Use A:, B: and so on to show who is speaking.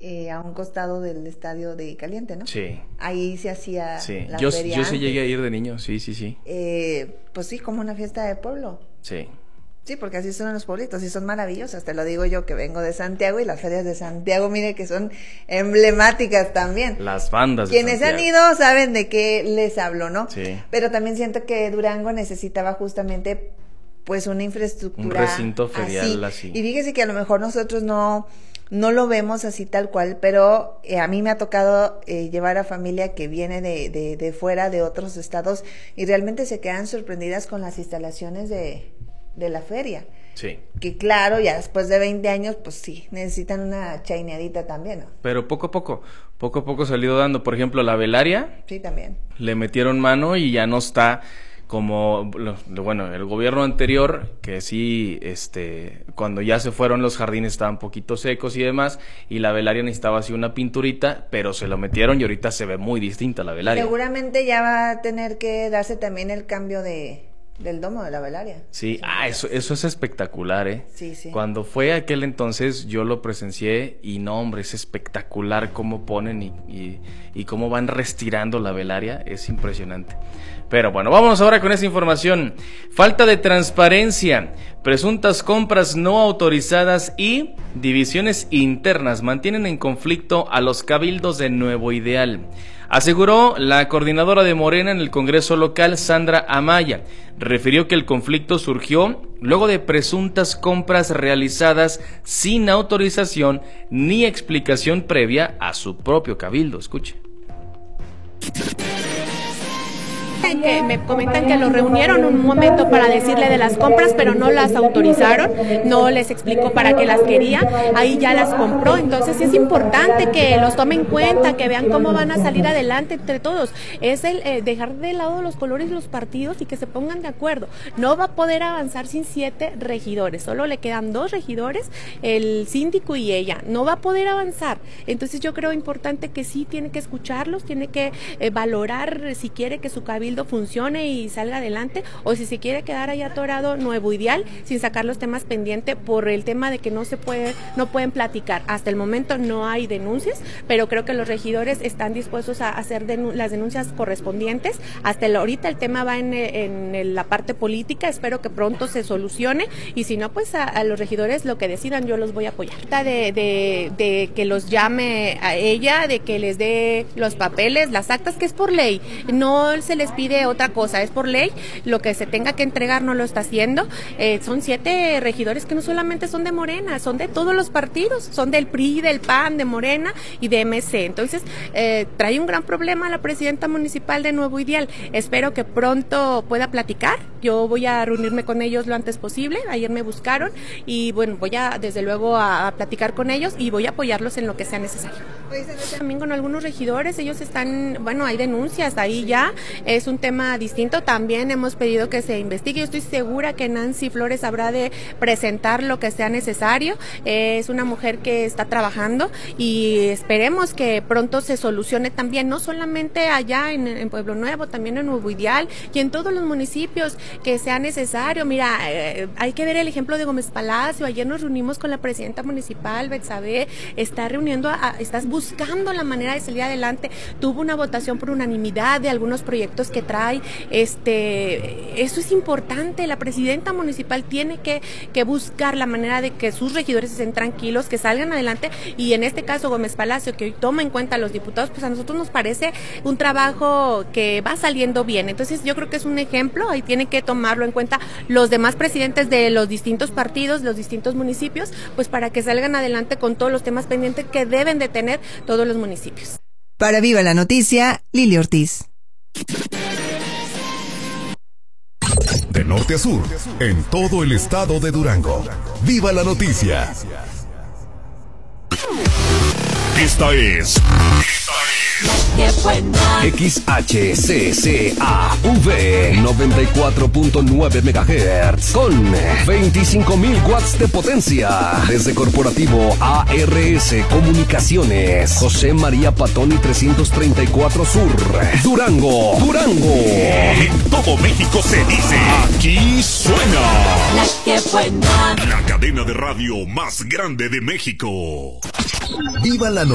A: a un costado del estadio de Caliente, ¿no?
B: Sí.
A: Ahí se hacía la
B: yo
A: feria
B: sí
A: antes.
B: llegué a ir de niño, sí.
A: Pues sí, como una fiesta de pueblo.
B: Sí.
A: Sí, porque así son los pueblitos y son maravillosas, te lo digo yo que vengo de Santiago y las ferias de Santiago, mire que son emblemáticas también.
B: Las bandas de
A: Quienes
B: Santiago.
A: han ido saben de qué les hablo, ¿no?
B: Sí.
A: Pero también siento que Durango necesitaba justamente pues una infraestructura.
B: Un recinto ferial así.
A: Y fíjese que a lo mejor nosotros no lo vemos así tal cual, pero a mí me ha tocado llevar a familia que viene de fuera, de otros estados, y realmente se quedan sorprendidas con las instalaciones de la feria.
B: Sí.
A: Que claro, ya después de 20 años, pues sí, necesitan una chaineadita también, ¿no?
B: Pero poco a poco se ha ido dando. Por ejemplo, la velaria.
A: Sí, también.
B: Le metieron mano y ya no está como, bueno, el gobierno anterior, que sí, cuando ya se fueron los jardines estaban un poquito secos y demás, y la velaria necesitaba así una pinturita, pero se lo metieron y ahorita se ve muy distinta la velaria.
A: Seguramente ya va a tener que darse también el cambio del domo de la velaria.
B: Sí, eso es espectacular, ¿eh?
A: Sí.
B: Cuando fue aquel entonces yo lo presencié y no, hombre, es espectacular cómo ponen y cómo van restirando la velaria, es impresionante. Pero bueno, vámonos ahora con esta información. Falta de transparencia, presuntas compras no autorizadas y divisiones internas mantienen en conflicto a los cabildos de Nuevo Ideal. Aseguró la coordinadora de Morena en el Congreso local, Sandra Amaya. Refirió que el conflicto surgió luego de presuntas compras realizadas sin autorización ni explicación previa a su propio cabildo. Escuche.
C: Que me comentan que lo reunieron un momento para decirle de las compras, pero no las autorizaron, no les explicó para qué las quería, ahí ya las compró. Entonces es importante que los tomen en cuenta, que vean cómo van a salir adelante entre todos. Es el dejar de lado los colores de los partidos y que se pongan de acuerdo. No va a poder avanzar sin 7 regidores, solo le quedan 2 regidores, el síndico y ella. No va a poder avanzar. Entonces yo creo importante que sí tiene que escucharlos, tiene que valorar si quiere que su cabildo funcione y salga adelante, o si se quiere quedar ahí atorado Nuevo Ideal sin sacar los temas pendientes por el tema de que no pueden platicar. Hasta el momento no hay denuncias, pero creo que los regidores están dispuestos a hacer las denuncias correspondientes. Hasta ahorita el tema va en la parte política, espero que pronto se solucione, y si no, pues a los regidores lo que decidan yo los voy a apoyar. De que los llame a ella, de que les dé los papeles, las actas, que es por ley, no se les pide otra cosa, es por ley, lo que se tenga que entregar no lo está haciendo. Son 7 regidores que no solamente son de Morena, son de todos los partidos, son del PRI, del PAN, de Morena y de MC. Entonces trae un gran problema la presidenta municipal de Nuevo Ideal. Espero que pronto pueda platicar, yo voy a reunirme con ellos lo antes posible. Ayer me buscaron y bueno, voy a desde luego a platicar con ellos y voy a apoyarlos en lo que sea necesario. También con algunos regidores, ellos están, bueno, hay denuncias, ahí ya es un tema distinto. También hemos pedido que se investigue. Yo estoy segura que Nancy Flores habrá de presentar lo que sea necesario. Es una mujer que está trabajando y esperemos que pronto se solucione también, no solamente allá en Pueblo Nuevo, también en Nuevo Ideal y en todos los municipios que sea necesario. Mira, hay que ver el ejemplo de Gómez Palacio. Ayer nos reunimos con la presidenta municipal, Betsabe, está buscando la manera de salir adelante. Tuvo una votación por unanimidad de algunos proyectos que trae. Eso es importante. La presidenta municipal tiene que buscar la manera de que sus regidores estén tranquilos, que salgan adelante, y en este caso Gómez Palacio, que hoy toma en cuenta a los diputados, pues a nosotros nos parece un trabajo que va saliendo bien. Entonces yo creo que es un ejemplo, ahí tiene que tomarlo en cuenta los demás presidentes de los distintos partidos, los distintos municipios, pues para que salgan adelante con todos los temas pendientes que deben de tener todos los municipios.
D: Para Viva la Noticia, Lili Ortiz.
E: De norte a sur, en todo el estado de Durango. ¡Viva la noticia! Esta es XHCCAV 94.9 MHz con 25,000 watts de potencia. Desde Corporativo ARS Comunicaciones, José María Patoni 334 Sur, Durango. En todo México se dice, aquí suena
F: La que buena.
E: la cadena de radio más grande de México. ¡Viva la